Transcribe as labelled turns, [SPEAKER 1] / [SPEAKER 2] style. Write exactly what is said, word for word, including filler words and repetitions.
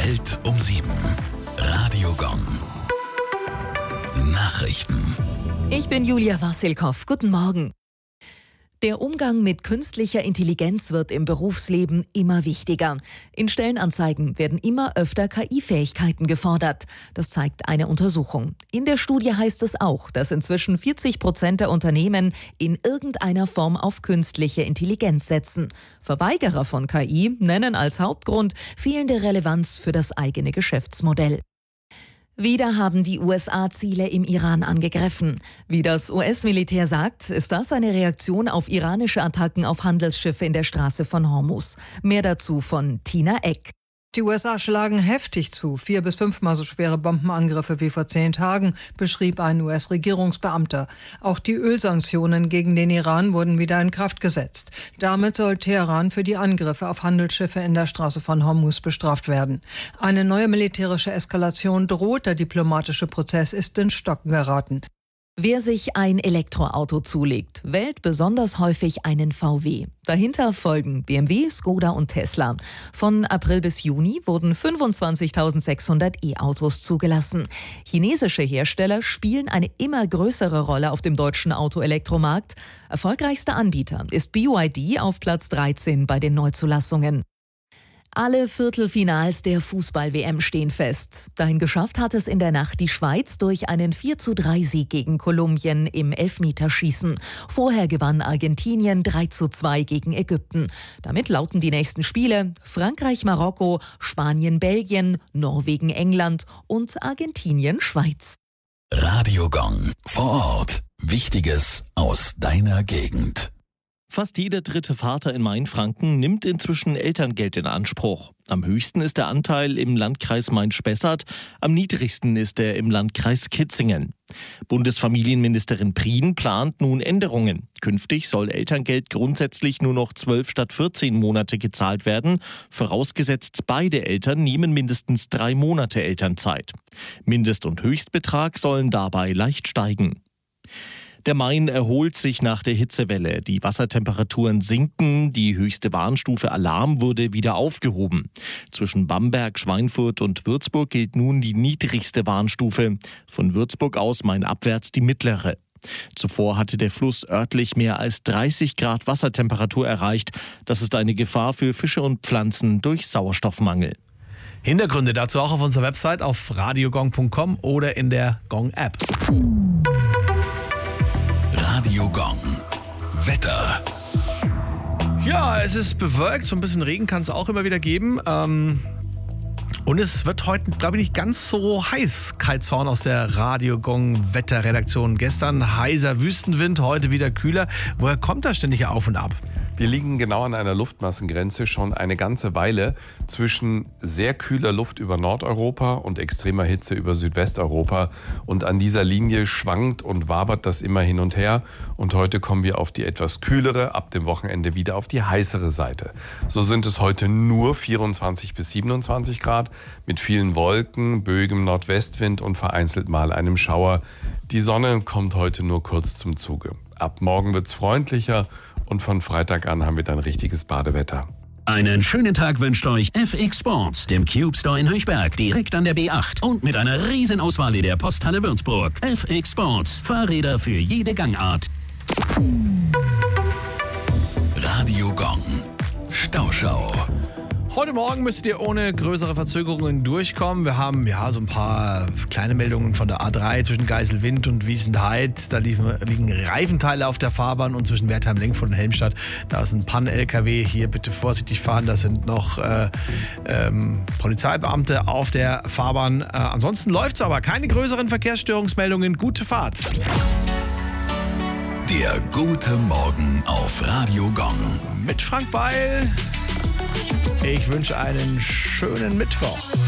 [SPEAKER 1] Welt um sieben. Radio Gong. Nachrichten.
[SPEAKER 2] Ich bin Julia Wassilkow. Guten Morgen. Der Umgang mit künstlicher Intelligenz wird im Berufsleben immer wichtiger. In Stellenanzeigen werden immer öfter K I-Fähigkeiten gefordert. Das zeigt eine Untersuchung. In der Studie heißt es auch, dass inzwischen vierzig Prozent der Unternehmen in irgendeiner Form auf künstliche Intelligenz setzen. Verweigerer von K I nennen als Hauptgrund fehlende Relevanz für das eigene Geschäftsmodell. Wieder haben die U S A Ziele im Iran angegriffen. Wie das U S-Militär sagt, ist das eine Reaktion auf iranische Attacken auf Handelsschiffe in der Straße von Hormuz. Mehr dazu von Tina Eck.
[SPEAKER 3] Die U S A schlagen heftig zu. Vier- bis fünfmal so schwere Bombenangriffe wie vor zehn Tagen, beschrieb ein U S-Regierungsbeamter. Auch die Ölsanktionen gegen den Iran wurden wieder in Kraft gesetzt. Damit soll Teheran für die Angriffe auf Handelsschiffe in der Straße von Hormuz bestraft werden. Eine neue militärische Eskalation droht, der diplomatische Prozess ist ins Stocken geraten.
[SPEAKER 2] Wer sich ein Elektroauto zulegt, wählt besonders häufig einen V W. Dahinter folgen B M W, Skoda und Tesla. Von April bis Juni wurden fünfundzwanzigtausendsechshundert E-Autos zugelassen. Chinesische Hersteller spielen eine immer größere Rolle auf dem deutschen Autoelektromarkt. Erfolgreichster Anbieter ist B Y D auf Platz dreizehn bei den Neuzulassungen. Alle Viertelfinals der Fußball-W M stehen fest. Dahin geschafft hat es in der Nacht die Schweiz durch einen vier zu drei Sieg gegen Kolumbien im Elfmeterschießen. Vorher gewann Argentinien drei zu zwei gegen Ägypten. Damit lauten die nächsten Spiele Frankreich-Marokko, Spanien-Belgien, Norwegen-England und Argentinien-Schweiz.
[SPEAKER 1] Radio Gong. Vor Ort. Wichtiges aus deiner Gegend.
[SPEAKER 4] Fast jeder dritte Vater in Mainfranken nimmt inzwischen Elterngeld in Anspruch. Am höchsten ist der Anteil im Landkreis Main-Spessart, am niedrigsten ist er im Landkreis Kitzingen. Bundesfamilienministerin Prien plant nun Änderungen. Künftig soll Elterngeld grundsätzlich nur noch zwölf statt vierzehn Monate gezahlt werden, vorausgesetzt beide Eltern nehmen mindestens drei Monate Elternzeit. Mindest- und Höchstbetrag sollen dabei leicht steigen. Der Main erholt sich nach der Hitzewelle. Die Wassertemperaturen sinken, die höchste Warnstufe Alarm wurde wieder aufgehoben. Zwischen Bamberg, Schweinfurt und Würzburg gilt nun die niedrigste Warnstufe. Von Würzburg aus mainabwärts die mittlere. Zuvor hatte der Fluss örtlich mehr als dreißig Grad Wassertemperatur erreicht. Das ist eine Gefahr für Fische und Pflanzen durch Sauerstoffmangel.
[SPEAKER 5] Hintergründe dazu auch auf unserer Website auf radiogong punkt com oder in der Gong-App.
[SPEAKER 1] Radio Gong. Wetter.
[SPEAKER 5] Ja, es ist bewölkt, so ein bisschen Regen kann es auch immer wieder geben. Ähm, und es wird heute, glaube ich, nicht ganz so heiß. Kai Zorn aus der Radio Gong Wetterredaktion. Gestern heißer Wüstenwind, heute wieder kühler. Woher kommt das ständige Auf und Ab?
[SPEAKER 6] Wir liegen genau an einer Luftmassengrenze schon eine ganze Weile zwischen sehr kühler Luft über Nordeuropa und extremer Hitze über Südwesteuropa. Und an dieser Linie schwankt und wabert das immer hin und her. Und heute kommen wir auf die etwas kühlere, ab dem Wochenende wieder auf die heißere Seite. So sind es heute nur vierundzwanzig bis siebenundzwanzig Grad mit vielen Wolken, böigem Nordwestwind und vereinzelt mal einem Schauer. Die Sonne kommt heute nur kurz zum Zuge. Ab morgen wird's freundlicher. Und von Freitag an haben wir dann richtiges Badewetter.
[SPEAKER 1] Einen schönen Tag wünscht euch F X Sports, dem Cube Store in Höchberg, direkt an der B acht und mit einer riesen Auswahl in der Posthalle Würzburg. F X Sports, Fahrräder für jede Gangart. Radio Gong. Stauschau.
[SPEAKER 5] Heute Morgen müsstet ihr ohne größere Verzögerungen durchkommen. Wir haben ja so ein paar kleine Meldungen von der A drei zwischen Geiselwind und Wiesenheid. Da liegen, liegen Reifenteile auf der Fahrbahn und zwischen Wertheim, Lenkfurt und Helmstadt. Da ist ein Pannen-L K W. Hier bitte vorsichtig fahren. Da sind noch äh, ähm, Polizeibeamte auf der Fahrbahn. Äh, ansonsten läuft es aber. Keine größeren Verkehrsstörungsmeldungen. Gute Fahrt.
[SPEAKER 1] Der gute Morgen auf Radio Gong.
[SPEAKER 5] Mit Frank Beil. Ich wünsche einen schönen Mittwoch.